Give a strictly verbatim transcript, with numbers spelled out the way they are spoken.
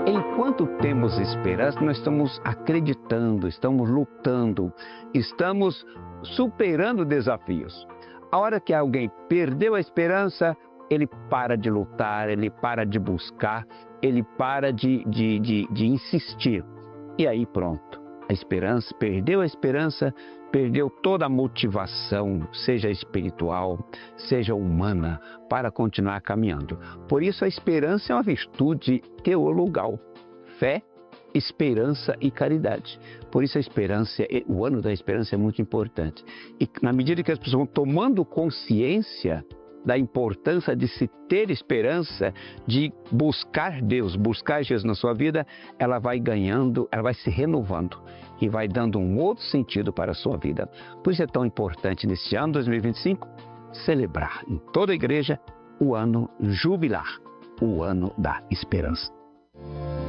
Enquanto temos esperança, nós estamos acreditando, estamos lutando, estamos superando desafios. A hora que alguém perdeu a esperança, ele para de lutar, ele para de buscar, ele para de, de, de, de insistir. E aí pronto, a esperança, perdeu a esperança, perdeu toda a motivação, seja espiritual, seja humana, para continuar caminhando. Por isso a esperança é uma virtude teologal. Fé, esperança e caridade. Por isso a esperança, o ano da esperança é muito importante. E na medida que as pessoas vão tomando consciência da importância de se ter esperança, de buscar Deus, buscar Jesus na sua vida, ela vai ganhando, ela vai se renovando e vai dando um outro sentido para a sua vida. Por isso é tão importante neste ano dois mil e vinte e cinco celebrar em toda a igreja o ano jubilar, o ano da esperança.